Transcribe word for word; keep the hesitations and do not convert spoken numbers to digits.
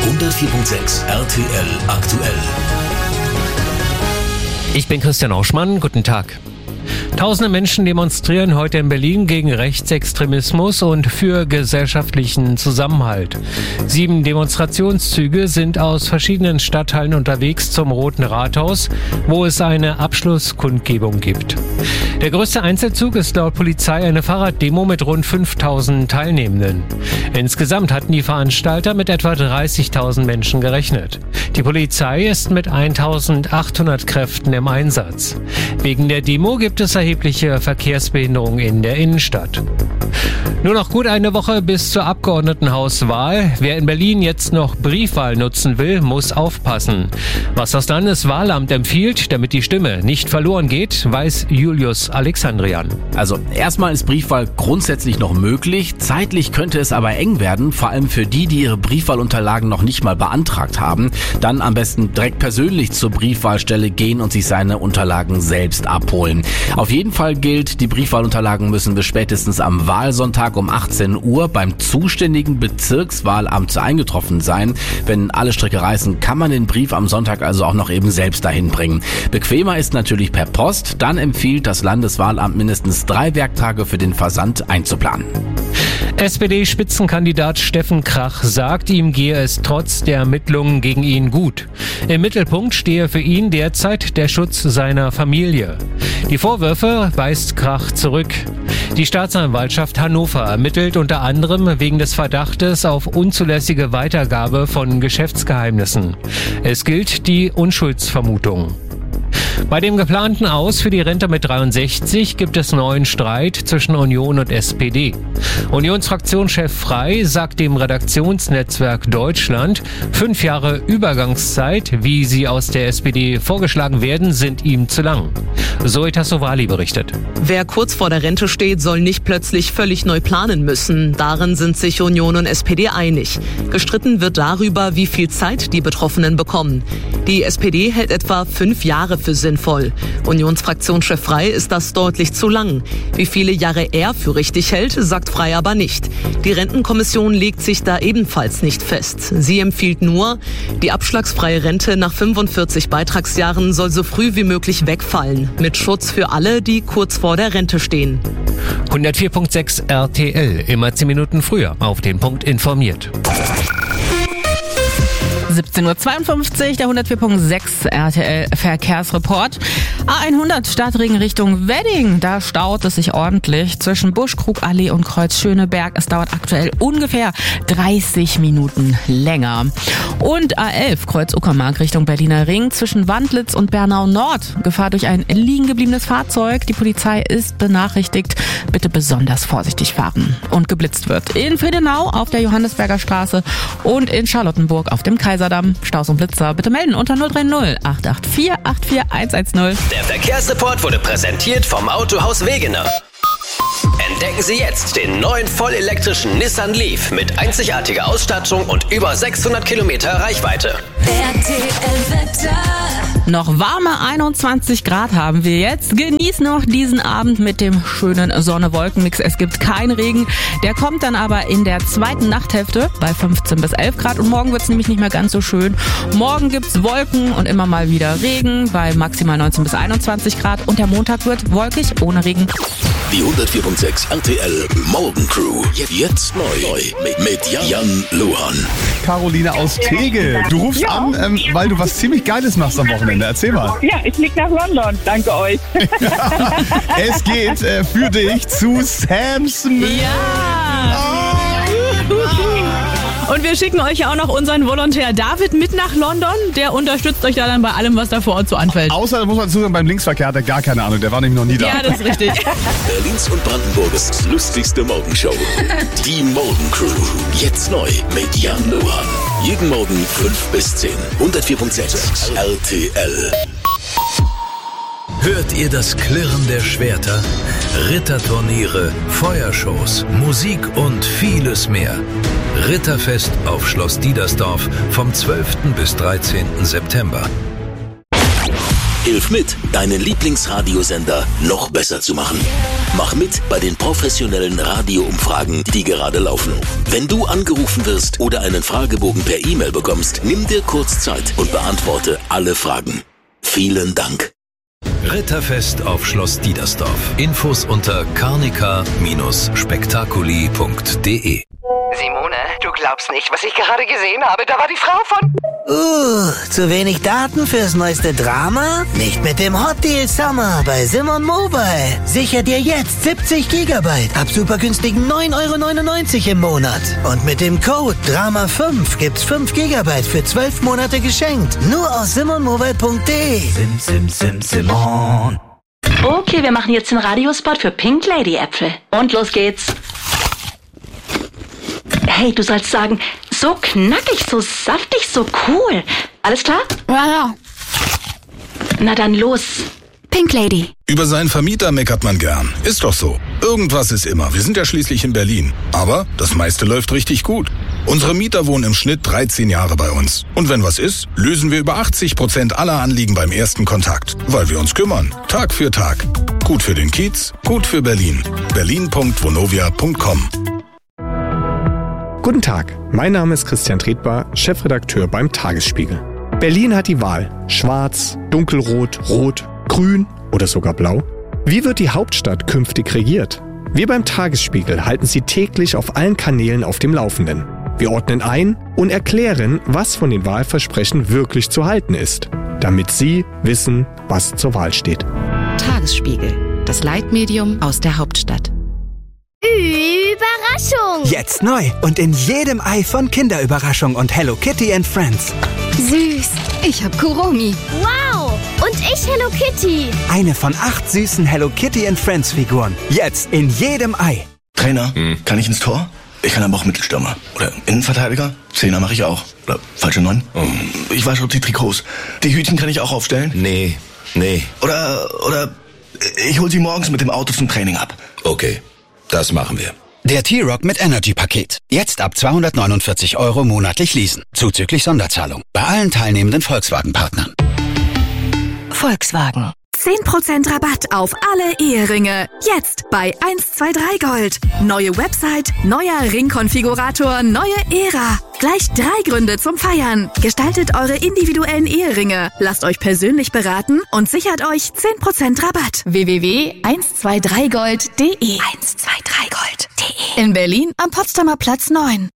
hundertvier Komma sechs R T L aktuell. Ich bin Christian Auschmann, guten Tag. Tausende Menschen demonstrieren heute in Berlin gegen Rechtsextremismus und für gesellschaftlichen Zusammenhalt. Sieben Demonstrationszüge sind aus verschiedenen Stadtteilen unterwegs zum Roten Rathaus, wo es eine Abschlusskundgebung gibt. Der größte Einzelzug ist laut Polizei eine Fahrraddemo mit rund fünftausend Teilnehmenden. Insgesamt hatten die Veranstalter mit etwa dreißigtausend Menschen gerechnet. Die Polizei ist mit eintausendachthundert Kräften im Einsatz. Wegen der Demo gibt es erhebliche Verkehrsbehinderung in der Innenstadt. Nur noch gut eine Woche bis zur Abgeordnetenhauswahl. Wer in Berlin jetzt noch Briefwahl nutzen will, muss aufpassen. Was das Landeswahlamt empfiehlt, damit die Stimme nicht verloren geht, weiß Julius Alexandrian. Also erstmal ist Briefwahl grundsätzlich noch möglich. Zeitlich könnte es aber eng werden, vor allem für die, die ihre Briefwahlunterlagen noch nicht mal beantragt haben. Dann am besten direkt persönlich zur Briefwahlstelle gehen und sich seine Unterlagen selbst abholen. Auf jeden Fall gilt, die Briefwahlunterlagen müssen bis spätestens am Wahlsonntag um achtzehn Uhr beim zuständigen Bezirkswahlamt eingetroffen sein. Wenn alle Stricke reißen, kann man den Brief am Sonntag also auch noch eben selbst dahin bringen. Bequemer ist natürlich per Post. Dann empfiehlt das Landeswahlamt mindestens drei Werktage für den Versand einzuplanen. S P D-Spitzenkandidat Steffen Krach sagt, ihm gehe es trotz der Ermittlungen gegen ihn gut. Im Mittelpunkt stehe für ihn derzeit der Schutz seiner Familie. Die Vorwürfe weist Krach zurück. Die Staatsanwaltschaft Hannover ermittelt unter anderem wegen des Verdachtes auf unzulässige Weitergabe von Geschäftsgeheimnissen. Es gilt die Unschuldsvermutung. Bei dem geplanten Aus für die Rente mit dreiundsechzig gibt es neuen Streit zwischen Union und S P D. Unionsfraktionschef Frey sagt dem Redaktionsnetzwerk Deutschland, fünf Jahre Übergangszeit, wie sie aus der S P D vorgeschlagen werden, sind ihm zu lang. Zoe Tassovali berichtet. Wer kurz vor der Rente steht, soll nicht plötzlich völlig neu planen müssen. Darin sind sich Union und S P D einig. Gestritten wird darüber, wie viel Zeit die Betroffenen bekommen. Die S P D hält etwa fünf Jahre für sinnvoll. Unionsfraktionschef Frey ist das deutlich zu lang. Wie viele Jahre er für richtig hält, sagt Frey aber nicht. Die Rentenkommission legt sich da ebenfalls nicht fest. Sie empfiehlt nur, die abschlagsfreie Rente nach fünfundvierzig Beitragsjahren soll so früh wie möglich wegfallen. Mit Schutz für alle, die kurz vor der Rente stehen. hundertvier Komma sechs R T L, immer zehn Minuten früher auf den Punkt informiert. siebzehn Uhr zweiundfünfzig, der hundertvier Komma sechs R T L Verkehrsreport. A hundert Stadtring Richtung Wedding, da staut es sich ordentlich zwischen Buschkrugallee und Kreuz Schöneberg. Es dauert aktuell ungefähr dreißig Minuten länger. Und A elf Kreuz Uckermark Richtung Berliner Ring zwischen Wandlitz und Bernau Nord. Gefahr durch ein liegen gebliebenes Fahrzeug. Die Polizei ist benachrichtigt. Bitte besonders vorsichtig fahren. Und geblitzt wird in Friedenau auf der Johannesberger Straße und in Charlottenburg auf dem Kaiserdamm. Staus und Blitzer bitte melden unter null drei null acht acht vier acht vier eins eins null. Der Verkehrsreport wurde präsentiert vom Autohaus Wegener. Entdecken Sie jetzt den neuen vollelektrischen Nissan Leaf mit einzigartiger Ausstattung und über sechshundert Kilometer Reichweite. R T L-Wetter. Noch warme einundzwanzig Grad haben wir jetzt. Genieß noch diesen Abend mit dem schönen Sonne-Wolken-Mix. Es gibt keinen Regen. Der kommt dann aber in der zweiten Nachthälfte bei fünfzehn bis elf Grad. Und morgen wird es nämlich nicht mehr ganz so schön. Morgen gibt's Wolken und immer mal wieder Regen bei maximal neunzehn bis einundzwanzig Grad. Und der Montag wird wolkig ohne Regen. Die hundertvier Komma sechs R T L Morgencrew. Jetzt neu mit, mit Jan, Jan Luhan. Caroline aus Tegel. Du rufst Ja. an, ähm, weil du was ziemlich Geiles machst am Wochenende. Erzähl mal. Ja, ich fliege nach London. Danke euch. Es geht äh, für dich zu Sam Smith. Und wir schicken euch auch noch unseren Volontär David mit nach London. Der unterstützt euch da dann bei allem, was da vor Ort so anfällt. Außer, muss man dazu sagen, beim Linksverkehr hat er gar keine Ahnung. Der war nämlich noch nie da. Ja, das ist richtig. Berlins und Brandenburgs lustigste Morgenshow. Die Morgencrew. Jetzt neu mit Jan Luhan. Jeden Morgen fünf bis zehn. hundertvier Komma sechs R T L. Hört ihr das Klirren der Schwerter? Ritterturniere, Feuershows, Musik und vieles mehr. Ritterfest auf Schloss Diedersdorf vom zwölften bis dreizehnten September. Hilf mit, deinen Lieblingsradiosender noch besser zu machen. Mach mit bei den professionellen Radioumfragen, die gerade laufen. Wenn du angerufen wirst oder einen Fragebogen per E-Mail bekommst, nimm dir kurz Zeit und beantworte alle Fragen. Vielen Dank. Ritterfest auf Schloss Diedersdorf. Infos unter carnica Spektakuli punkt de. Simone, du glaubst nicht, was ich gerade gesehen habe. Da war die Frau von... Uh, zu wenig Daten fürs neueste Drama? Nicht mit dem Hot Deal Summer bei Simon Mobile. Sicher dir jetzt siebzig Gigabyte ab super günstigen neun Euro neunundneunzig im Monat. Und mit dem Code Drama fünf gibt's fünf Gigabyte für zwölf Monate geschenkt. Nur auf simon mobile punkt de. Sim, sim, sim, Simon. Okay, wir machen jetzt den Radiospot für Pink Lady Äpfel. Und los geht's. Hey, du sollst sagen, so knackig, so saftig, so cool. Alles klar? Ja, ja. Na dann los. Pink Lady. Über seinen Vermieter meckert man gern. Ist doch so. Irgendwas ist immer. Wir sind ja schließlich in Berlin. Aber das meiste läuft richtig gut. Unsere Mieter wohnen im Schnitt dreizehn Jahre bei uns. Und wenn was ist, lösen wir über achtzig Prozent aller Anliegen beim ersten Kontakt. Weil wir uns kümmern. Tag für Tag. Gut für den Kiez, gut für Berlin. berlin punkt vonovia punkt com. Guten Tag, mein Name ist Christian Tretbar, Chefredakteur beim Tagesspiegel. Berlin hat die Wahl. Schwarz, dunkelrot, rot, grün oder sogar blau. Wie wird die Hauptstadt künftig regiert? Wir beim Tagesspiegel halten Sie täglich auf allen Kanälen auf dem Laufenden. Wir ordnen ein und erklären, was von den Wahlversprechen wirklich zu halten ist, damit Sie wissen, was zur Wahl steht. Tagesspiegel, das Leitmedium aus der Hauptstadt. Überraschung! Jetzt neu und in jedem iPhone Kinderüberraschung und Hello Kitty and Friends. Süß! Ich hab Kuromi. Wow! Und ich Hello Kitty. Eine von acht süßen Hello Kitty and Friends Figuren. Jetzt in jedem Ei. Trainer, hm. kann ich ins Tor? Ich kann aber auch Mittelstürmer. Oder Innenverteidiger? Zehner mache ich auch. Oder falsche Neun? Oh. Ich wasche die Trikots. Die Hütchen kann ich auch aufstellen? Nee, nee. Oder, oder ich hol sie morgens mit dem Auto zum Training ab. Okay, das machen wir. Der T-Rock mit Energy-Paket. Jetzt ab zweihundertneunundvierzig Euro monatlich leasen. Zuzüglich Sonderzahlung. Bei allen teilnehmenden Volkswagen-Partnern. Volkswagen. zehn Prozent Rabatt auf alle Eheringe. Jetzt bei eins zwei drei Gold. Neue Website, neuer Ringkonfigurator, neue Ära. Gleich drei Gründe zum Feiern. Gestaltet eure individuellen Eheringe. Lasst euch persönlich beraten und sichert euch zehn Prozent Rabatt. w w w punkt eins zwei drei gold punkt de eins zwei drei gold punkt de In Berlin am Potsdamer Platz neun.